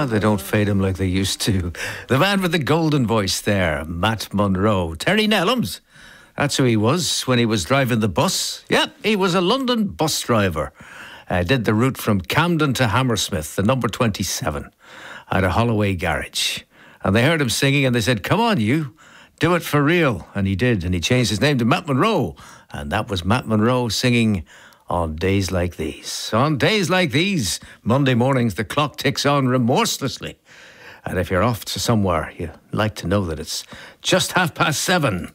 they don't fade him like they used to. The man with the golden voice there, Matt Monro. Terry Nellums, that's who he was when he was driving the bus. Yep, he was a London bus driver. Did the route from Camden to Hammersmith, the number 27, at a Holloway garage. And they heard him singing and they said, come on, you, do it for real. And he did, and he changed his name to Matt Monro. And that was Matt Monro singing On Days Like These. On days like these, Monday mornings, the clock ticks on remorselessly. And if you're off to somewhere, you like to know that it's just 7:30.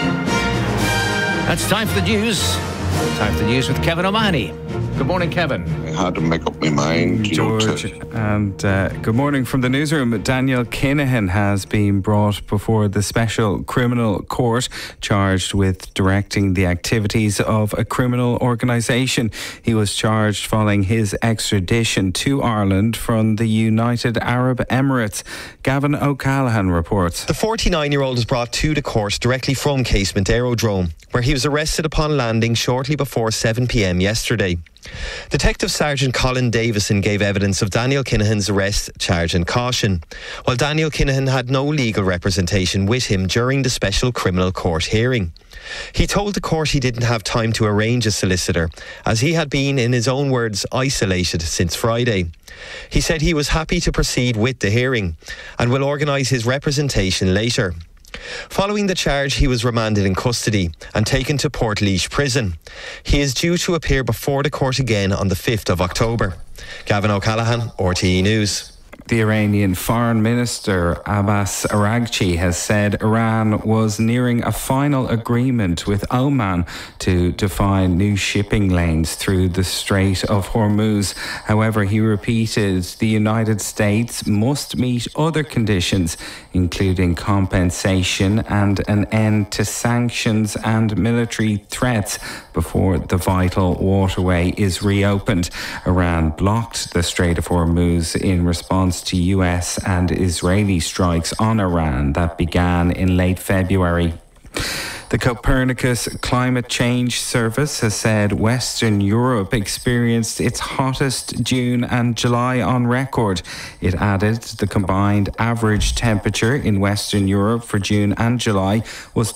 That's time for the news. Time for the news with Kevin O'Mahony. Good morning, Kevin. I had to make up my mind, George. And good morning from the newsroom. Daniel Kinahan has been brought before the Special Criminal Court, charged with directing the activities of a criminal organisation. He was charged following his extradition to Ireland from the United Arab Emirates. Gavin O'Callaghan reports. The 49-year-old was brought to the court directly from Casement Aerodrome, where he was arrested upon landing shortly before 7 p.m. yesterday. Detective Sergeant Colin Davison gave evidence of Daniel Kinahan's arrest, charge and caution, while Daniel Kinahan had no legal representation with him during the Special Criminal Court hearing. He told the court he didn't have time to arrange a solicitor, as he had been, in his own words, isolated since Friday. He said he was happy to proceed with the hearing and will organise his representation later. Following the charge, he was remanded in custody and taken to Portlaoise Prison. He is due to appear before the court again on the 5th of October. Gavin O'Callaghan, RTE News. The Iranian Foreign Minister Abbas Araghchi has said Iran was nearing a final agreement with Oman to define new shipping lanes through the Strait of Hormuz. However, he repeated the United States must meet other conditions, including compensation and an end to sanctions and military threats before the vital waterway is reopened. Iran blocked the Strait of Hormuz in response to US and Israeli strikes on Iran that began in late February. The Copernicus Climate Change Service has said Western Europe experienced its hottest June and July on record. It added the combined average temperature in Western Europe for June and July was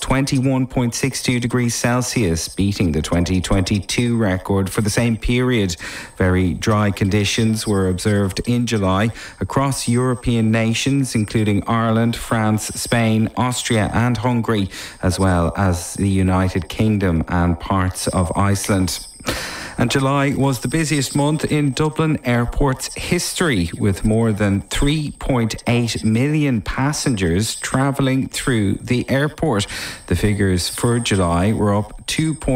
21.62 degrees Celsius, beating the 2022 record for the same period. Very dry conditions were observed in July across European nations, including Ireland, France, Spain, Austria and Hungary, as well as the United Kingdom and parts of Iceland. And July was the busiest month in Dublin Airport's history, with more than 3.8 million passengers travelling through the airport. The figures for July were up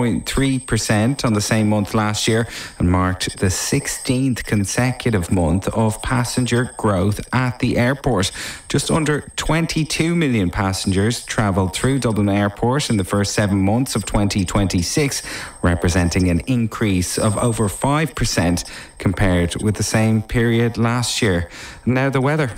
2.3% on the same month last year and marked the 16th consecutive month of passenger growth at the airport. Just under 22 million passengers travelled through Dublin Airport in the first 7 months of 2026, representing an increase of over 5% compared with the same period last year. Now the weather.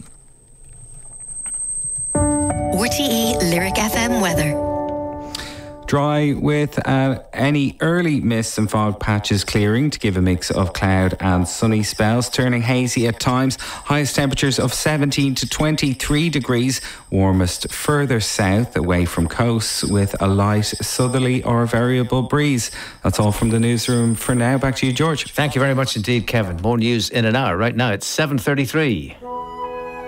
RTE Lyric FM weather. Dry with any early mists and fog patches clearing to give a mix of cloud and sunny spells, turning hazy at times. Highest temperatures of 17 to 23 degrees, warmest further south away from coasts with a light southerly or variable breeze. That's all from the newsroom for now. Back to you, George. Thank you very much indeed, Kevin. More news in an hour. Right now it's 7:33.